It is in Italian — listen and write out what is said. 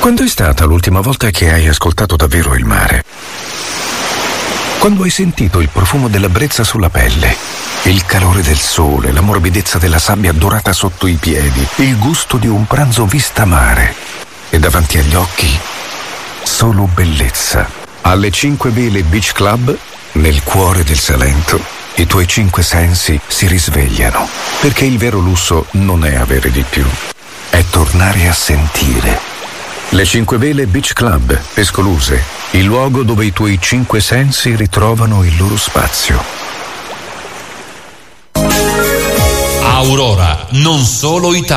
Quando è stata l'ultima volta che hai ascoltato davvero il mare? Quando hai sentito il profumo della brezza sulla pelle, il calore del sole, la morbidezza della sabbia dorata sotto i piedi, il gusto di un pranzo vista mare e davanti agli occhi solo bellezza. Alle 5 Vele Beach Club, nel cuore del Salento, i tuoi 5 sensi si risvegliano, perché il vero lusso non è avere di più, è tornare a sentire. Le 5 Vele Beach Club, Escoluse, il luogo dove i tuoi 5 sensi ritrovano il loro spazio. Aurora, non solo Italia.